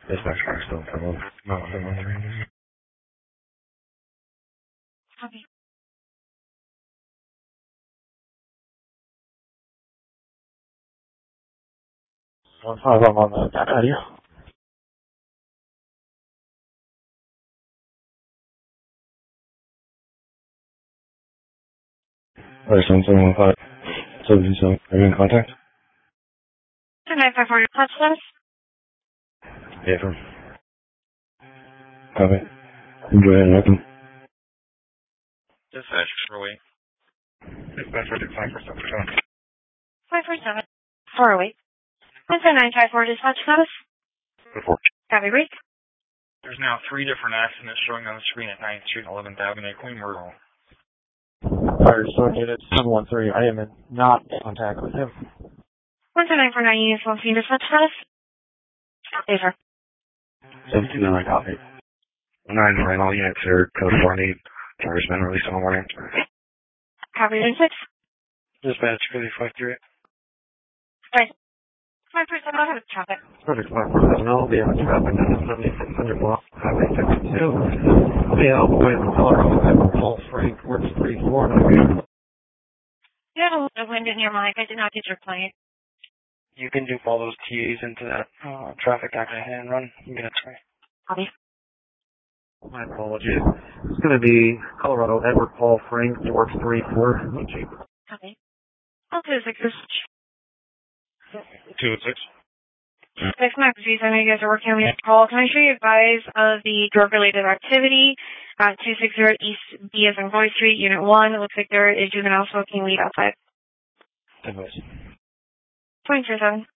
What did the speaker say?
Dispatch car still trouble. No, Copy. 1-5, I'm on the back out of you. Alright, 715. 727. Are you in contact? 2954, your clutch status? Yeah, from. Copy. Go ahead and open. Dispatch, Shirley. Dispatch, 547. 547. 408. 10954, dispatch status? Report. Copy, break. There's now 3 different accidents showing on the screen at 9th Street and 11th Avenue, Queen Myrtle. Alright, so unit 713. I am not in contact with him. 10949, units 1 dispatch status? Yes, sir. 729, copy. 9 for all units are code 408. Driver's been released on warning. Copy, 6. Dispatch, 5538. Right. 547, I'll have traffic. Project 547, I'll be on traffic on 7600 block, Highway 52. I'll be out with Colorado, Paul Frank, works 34. You have a lot of wind in your mic. I did not get your plate. You can dupe all those TAs into that traffic accident and run. You get it right. Copy. My apologies. It's going to be Colorado, Edward Paul Frank, works 34. Copy. I'll do 6. 206. 6 Maxis, I know you guys are working on the call. Can I show you guys of the drug-related activity at 260 East B as in Boy Street, Unit 1? It looks like there is juvenile smoking weed outside. Device. 27.